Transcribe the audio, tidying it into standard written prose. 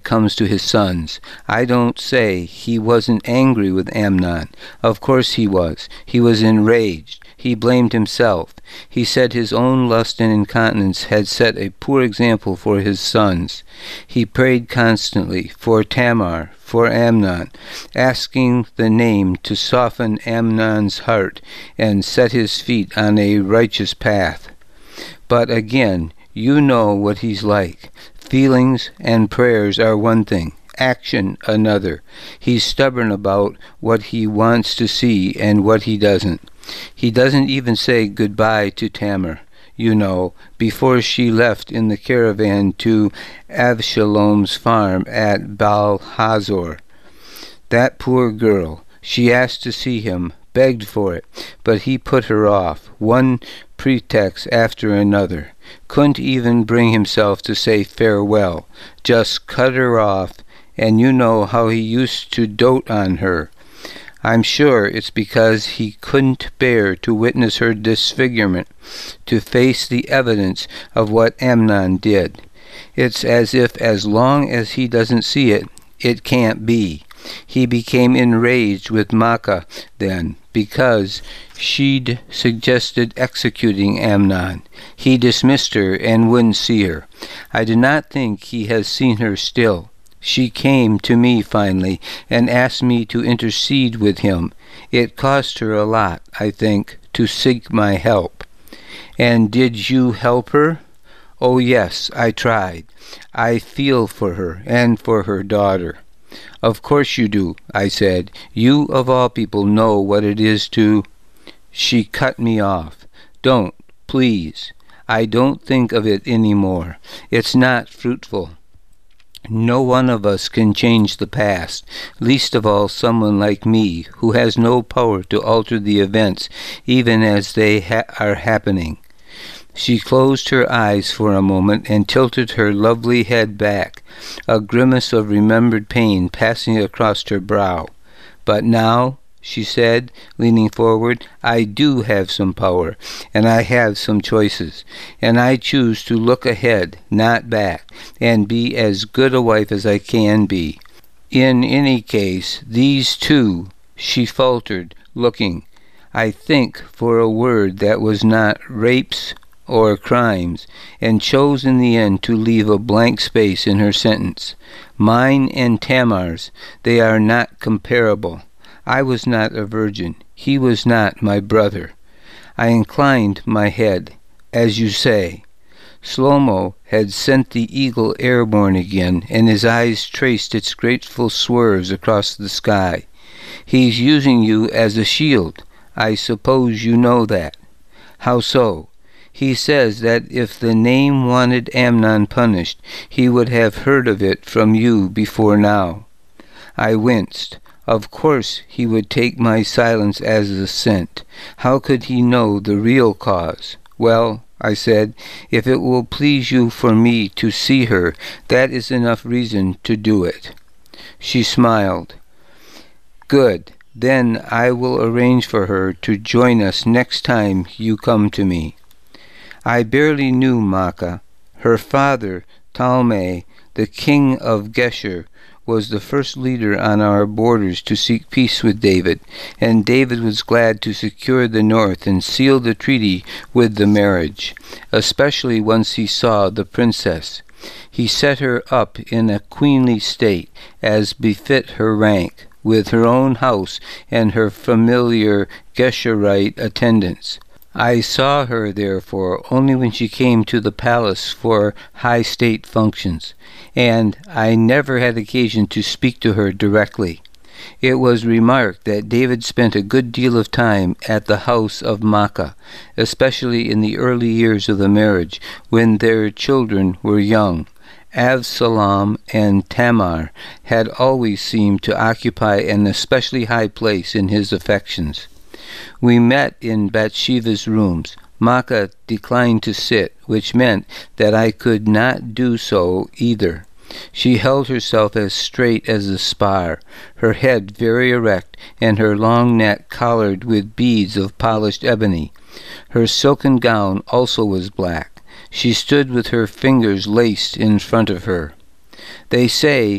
comes to his sons. I don't say he wasn't angry with Amnon. Of course he was. He was enraged. He blamed himself. He said his own lust and incontinence had set a poor example for his sons. He prayed constantly for Tamar, for Amnon, asking the name to soften Amnon's heart and set his feet on a righteous path. But again, you know what he's like. Feelings and prayers are one thing, action another. He's stubborn about what he wants to see and what he doesn't. He doesn't even say goodbye to Tamar, you know, before she left in the caravan to Avshalom's farm at Baal-Hazor. That poor girl, she asked to see him, begged for it, but he put her off, one pretext after another. Couldn't even bring himself to say farewell, just cut her off, and you know how he used to dote on her. I'm sure it's because he couldn't bear to witness her disfigurement, to face the evidence of what Amnon did. It's as if as long as he doesn't see it, it can't be. He became enraged with Maacah then, because she'd suggested executing Amnon. He dismissed her and wouldn't see her. I do not think he has seen her still. She came to me finally and asked me to intercede with him. It cost her a lot, I think, to seek my help. And did you help her? Oh, yes, I tried. I feel for her and for her daughter. Of course you do, I said. You, of all people, know what it is to... She cut me off. Don't, please. I don't think of it any more. It's not fruitful. No one of us can change the past, least of all someone like me, who has no power to alter the events, even as they are happening. She closed her eyes for a moment and tilted her lovely head back, a grimace of remembered pain passing across her brow. But now, she said, leaning forward, I do have some power, and I have some choices, and I choose to look ahead, not back, and be as good a wife as I can be. In any case, these two, she faltered, looking, I think, for a word that was not rapes or crimes, and chose in the end to leave a blank space in her sentence. Mine and Tamar's, they are not comparable. I was not a virgin. He was not my brother. I inclined my head, as you say. Shlomo had sent the eagle airborne again, and his eyes traced its graceful swerves across the sky. He's using you as a shield. I suppose you know that. How so? He says that if the name wanted Amnon punished, he would have heard of it from you before now. I winced. Of course he would take my silence as assent. How could he know the real cause? Well, I said, if it will please you for me to see her, that is enough reason to do it. She smiled. Good. Then I will arrange for her to join us next time you come to me. I barely knew Maacah. Her father, Talmai, the king of Geshur, was the first leader on our borders to seek peace with David, and David was glad to secure the north and seal the treaty with the marriage, especially once he saw the princess. He set her up in a queenly state, as befit her rank, with her own house and her familiar Geshurite attendants. I saw her, therefore, only when she came to the palace for high state functions, and I never had occasion to speak to her directly. It was remarked that David spent a good deal of time at the house of Maacah, especially in the early years of the marriage, when their children were young. Avsalom and Tamar had always seemed to occupy an especially high place in his affections. We met in Bathsheba's rooms. Maacah declined to sit, which meant that I could not do so either. She held herself as straight as a spar, her head very erect, and her long neck collared with beads of polished ebony. Her silken gown also was black. She stood with her fingers laced in front of her. They say